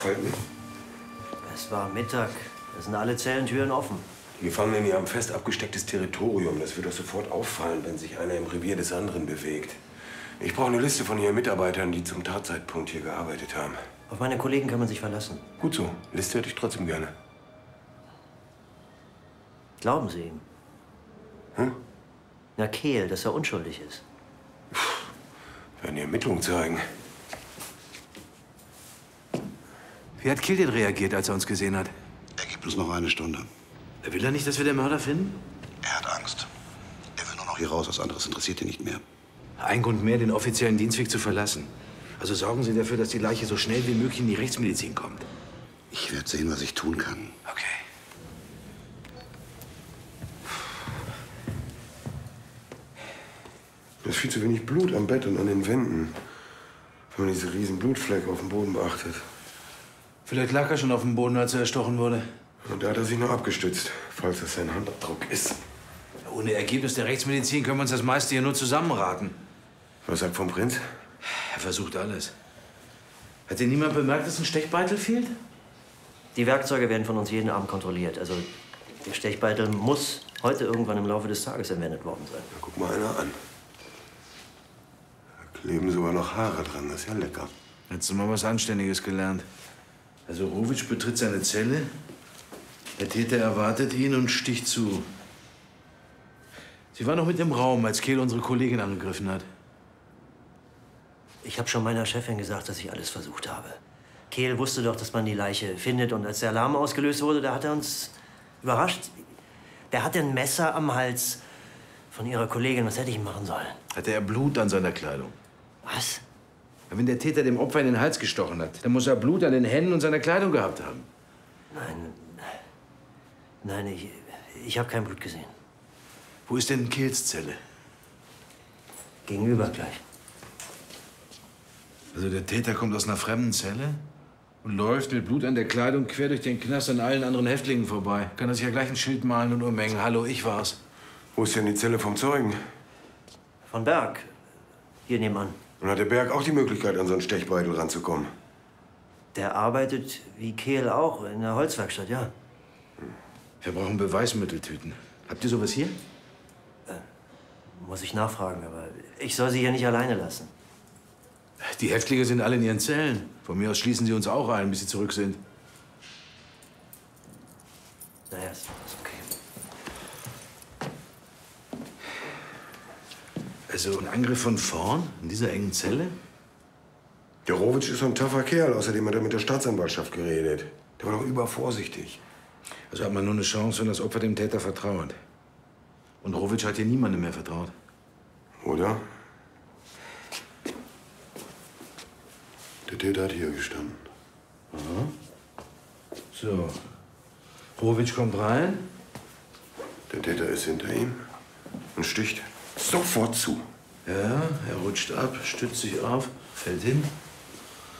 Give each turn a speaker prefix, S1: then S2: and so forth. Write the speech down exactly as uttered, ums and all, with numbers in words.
S1: Halten.
S2: Es war Mittag. Da sind alle Zellentüren offen.
S1: Die Gefangenen hier haben fest abgestecktes Territorium. Das wird doch sofort auffallen, wenn sich einer im Revier des anderen bewegt. Ich brauche eine Liste von Ihren Mitarbeitern, die zum Tatzeitpunkt hier gearbeitet haben.
S2: Auf meine Kollegen kann man sich verlassen.
S1: Gut so. Liste hätte ich trotzdem gerne.
S2: Glauben Sie ihm?
S1: Hm?
S2: Na, Kehl, dass er unschuldig ist.
S1: Werden die Ermittlungen zeigen.
S3: Wie hat Kehl denn reagiert, als er uns gesehen hat?
S4: Er gibt uns noch eine Stunde.
S3: Will er nicht, dass wir den Mörder finden?
S4: Er hat Angst. Er will nur noch hier raus. Was anderes interessiert ihn nicht mehr.
S3: Ein Grund mehr, den offiziellen Dienstweg zu verlassen. Also sorgen Sie dafür, dass die Leiche so schnell wie möglich in die Rechtsmedizin kommt.
S4: Ich werde sehen, was ich tun kann.
S3: Okay.
S1: Da ist viel zu wenig Blut am Bett und an den Wänden. Wenn man diese riesen Blutflecke auf dem Boden beachtet.
S3: Vielleicht lag er schon auf dem Boden, als er erstochen wurde.
S1: Und da hat er sich noch abgestützt, falls das sein Handabdruck ist.
S3: Ohne Ergebnis der Rechtsmedizin können wir uns das meiste hier nur zusammenraten.
S1: Was sagt vom Prinz?
S3: Er versucht alles. Hat dir niemand bemerkt, dass ein Stechbeitel fehlt?
S2: Die Werkzeuge werden von uns jeden Abend kontrolliert. Also der Stechbeitel muss heute irgendwann im Laufe des Tages entwendet worden sein.
S1: Na, guck mal einer an. Da kleben sogar noch Haare dran. Das ist ja lecker.
S3: Hättest du mal was Anständiges gelernt. Also Rovic betritt seine Zelle. Der Täter erwartet ihn und sticht zu. Sie war noch mit im Raum, als Kehl unsere Kollegin angegriffen hat.
S2: Ich habe schon meiner Chefin gesagt, dass ich alles versucht habe. Kehl wusste doch, dass man die Leiche findet. Und als der Alarm ausgelöst wurde, da hat er uns überrascht. Der hatte ein Messer am Hals von ihrer Kollegin. Was hätte ich machen sollen?
S3: Hatte er Blut an seiner Kleidung?
S2: Was?
S3: Wenn der Täter dem Opfer in den Hals gestochen hat, dann muss er Blut an den Händen und seiner Kleidung gehabt haben.
S2: Nein, nein, ich, ich habe kein Blut gesehen.
S3: Wo ist denn Kehls Zelle?
S2: Gegenüber gleich.
S3: Also der Täter kommt aus einer fremden Zelle und läuft mit Blut an der Kleidung quer durch den Knast an allen anderen Häftlingen vorbei. Kann er sich ja gleich ein Schild malen und umhängen. Hallo, ich war's.
S1: Wo ist denn die Zelle vom Zeugen?
S2: Von Berg. Hier nebenan.
S1: Und hat der Berg auch die Möglichkeit, an so einen Stechbeitel ranzukommen?
S2: Der arbeitet wie Kehl auch in der Holzwerkstatt, ja.
S3: Wir brauchen Beweismitteltüten. Habt ihr sowas hier?
S2: Äh, muss ich nachfragen, aber ich soll Sie hier nicht alleine lassen.
S3: Die Häftlinge sind alle in ihren Zellen. Von mir aus schließen sie uns auch ein, bis sie zurück sind.
S2: Naja, ist, ist okay.
S3: Also ein Angriff von vorn, in dieser engen Zelle?
S1: Der Rovic ist so ein taffer Kerl. Außerdem hat er mit der Staatsanwaltschaft geredet. Der war doch übervorsichtig.
S3: Also hat man nur eine Chance, wenn das Opfer dem Täter vertraut. Und Rovic hat hier niemandem mehr vertraut.
S1: Oder? Der Täter hat hier gestanden.
S3: Aha. So. Rovic kommt rein.
S1: Der Täter ist hinter ihm und sticht sofort zu.
S3: Ja, er rutscht ab, stützt sich auf, fällt hin.